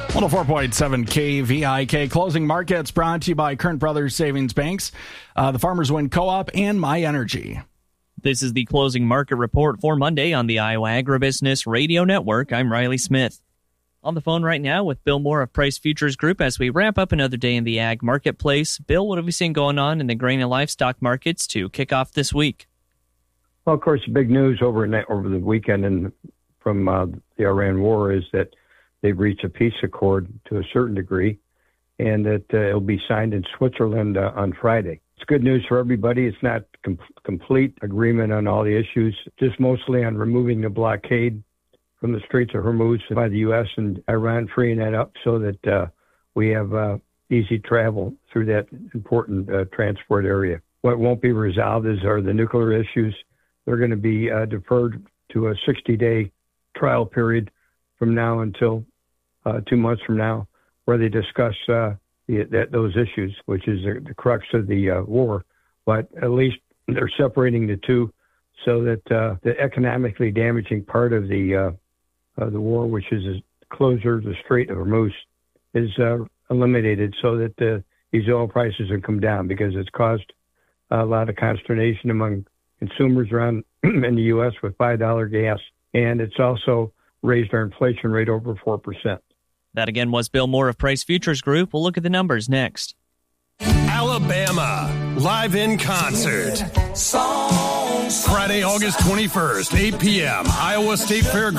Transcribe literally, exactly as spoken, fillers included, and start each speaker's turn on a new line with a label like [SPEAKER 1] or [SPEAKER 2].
[SPEAKER 1] one oh four point seven K V I K. Closing Markets brought to you by Current Brothers Savings Banks, uh, the Farmers Win Co-op, and My Energy.
[SPEAKER 2] This is the Closing Market Report for Monday on the Iowa Agribusiness Radio Network. I'm Riley Smith. On the phone right now with Bill Moore of Price Futures Group as we wrap up another day in the ag marketplace. Bill, what have we seen going on in the grain and livestock markets to kick off this week?
[SPEAKER 3] Well, of course, the big news over over the weekend and from uh, the Iran war is that they've reached a peace accord to a certain degree, and that uh, it'll be signed in Switzerland uh, on Friday. It's good news for everybody. It's not com- complete agreement on all the issues, just mostly on removing the blockade from the Straits of Hormuz by the U S and Iran, freeing that up so that uh, we have uh, easy travel through that important uh, transport area. What won't be resolved is are the nuclear issues. They're going to be uh, deferred to a sixty-day trial period from now until uh, two months from now, where they discuss uh, the, that, those issues, which is the, the crux of the uh, war. But at least they're separating the two so that uh, the economically damaging part of the uh, uh, the war, which is the closure of the Strait of Hormuz, is uh, eliminated so that uh, these oil prices will come down, because it's caused a lot of consternation among consumers around in the U S with five dollars gas. And it's also raised our inflation rate over four percent.
[SPEAKER 2] That again was Bill Moore of Price Futures Group. We'll look at the numbers next.
[SPEAKER 4] Alabama, live in concert. Friday, August twenty-first, eight p.m., Iowa State Fair.